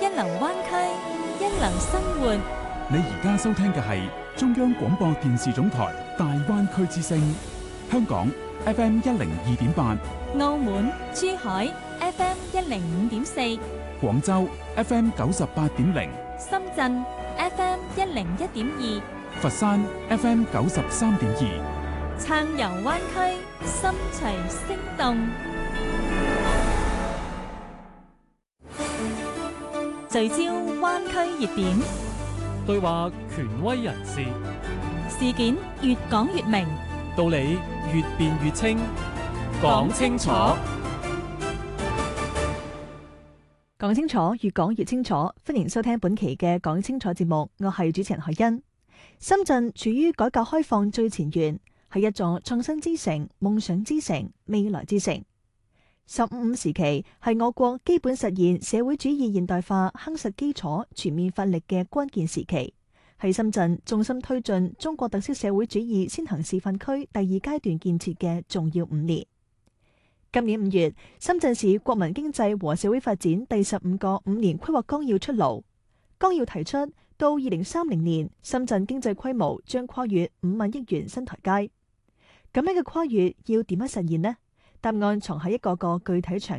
流灣區，一流生活。 你而家收聽嘅係中央廣播電視總台大灣區之聲，香港 FM 102.8， 澳門、珠海 FM 105.4， 廣州 FM 98.0， 深圳 FM 101.2， 佛山 FM 93.2， 暢遊灣區，心隨聲動。聚焦灣區熱點， 對話權威人士， 事件越講越明， 道理越辯越清，講清楚。 講清楚，越講越清楚。歡迎收聽本期嘅講清楚節目，我係主持人海欣。深圳處於改革開放最前沿，係一座創新之城、夢想之城、未來之城。15時期係我國基本實現社會主義現代化夯實基礎、全面發力嘅關鍵時期，係深圳重心推進中國特色社會主義先行示範區第2階段建設嘅重要5年。今年5月，深圳市國民經濟和社會發展第15個5年規劃綱要出爐，綱要提出到2030年，深圳經濟規模將跨越5萬億元新台階。咁樣嘅跨越要點樣實現呢？答案藏喺一個個具體場